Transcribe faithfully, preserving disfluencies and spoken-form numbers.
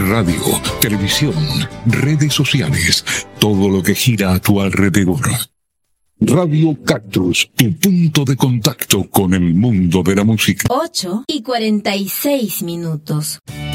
radio, televisión, redes sociales, todo lo que gira a tu alrededor. Radio Cactus, tu punto de contacto con el mundo de la música. ocho y cuarenta y seis minutos.